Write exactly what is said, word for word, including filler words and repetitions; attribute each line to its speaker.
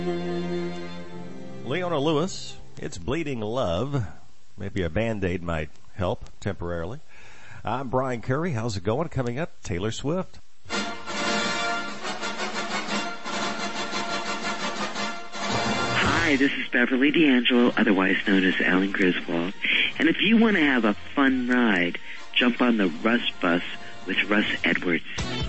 Speaker 1: Leona Lewis, It's Bleeding Love. Maybe a Band-Aid might help temporarily. I'm Brian Curry. How's it going? Coming up, Taylor Swift.
Speaker 2: Hi, this is Beverly D'Angelo, otherwise known as Alan Griswold. And if you want to have a fun ride, jump on the Russ Bus with Russ Edwards.